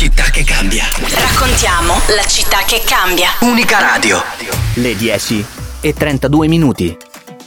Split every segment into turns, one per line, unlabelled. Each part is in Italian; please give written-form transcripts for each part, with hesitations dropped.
città che cambia.
Raccontiamo la città che cambia.
Unica Radio.
Le 10:32.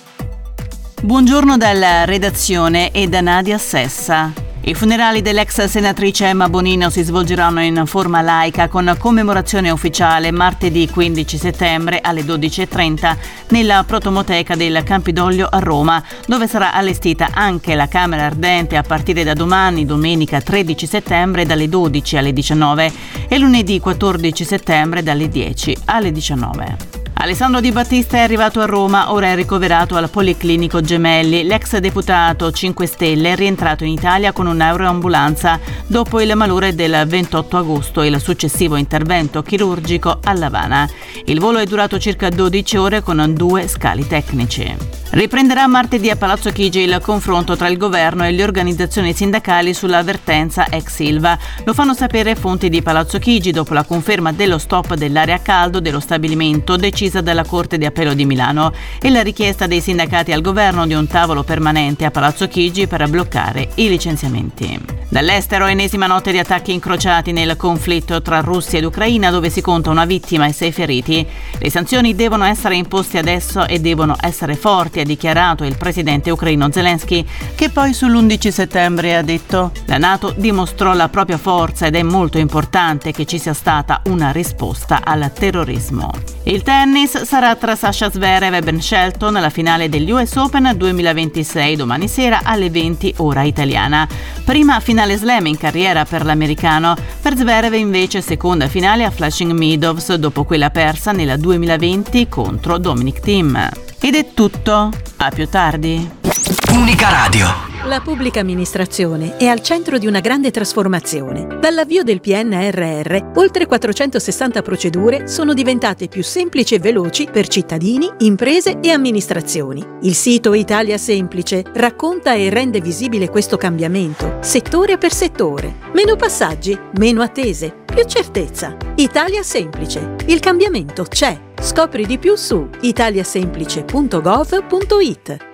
Buongiorno dalla redazione e da Nadia Sessa. I funerali dell'ex senatrice Emma Bonino si svolgeranno in forma laica con commemorazione ufficiale martedì 15 settembre alle 12:30 nella protomoteca del Campidoglio a Roma, dove sarà allestita anche la camera ardente a partire da domani, domenica 13 settembre, dalle 12 alle 19 e lunedì 14 settembre dalle 10 alle 19. Alessandro Di Battista è arrivato a Roma, ora è ricoverato al Policlinico Gemelli. L'ex deputato 5 Stelle è rientrato in Italia con un'aeroambulanza dopo il malore del 28 agosto e il successivo intervento chirurgico a L'Avana. Il volo è durato circa 12 ore con 2 scali tecnici. Riprenderà martedì a Palazzo Chigi il confronto tra il governo e le organizzazioni sindacali sulla vertenza ex Ilva. Lo fanno sapere fonti di Palazzo Chigi dopo la conferma dello stop dell'area a caldo dello stabilimento decisa dalla Corte di Appello di Milano e la richiesta dei sindacati al governo di un tavolo permanente a Palazzo Chigi per bloccare i licenziamenti. Dall'estero, ennesima notte di attacchi incrociati nel conflitto tra Russia ed Ucraina, dove si conta una vittima e 6 feriti. Le sanzioni devono essere imposte adesso e devono essere forti, ha dichiarato il presidente ucraino Zelensky, che poi sull'11 settembre ha detto: la NATO dimostrò la propria forza ed è molto importante che ci sia stata una risposta al terrorismo. Il tennis sarà tra Sasha Zverev e Ben Shelton alla finale degli US Open 2026 domani sera alle 20 ora italiana. Prima finale slam in carriera per l'americano. Per Zverev invece seconda finale a Flushing Meadows dopo quella persa nel 2020 contro Dominic Thiem. Ed è tutto, a più tardi.
Unica Radio.
La pubblica amministrazione è al centro di una grande trasformazione. Dall'avvio del PNRR, oltre 460 procedure sono diventate più semplici e veloci per cittadini, imprese e amministrazioni. Il sito Italia Semplice racconta e rende visibile questo cambiamento, settore per settore. Meno passaggi, meno attese, più certezza. Italia Semplice. Il cambiamento c'è. Scopri di più su italiasemplice.gov.it.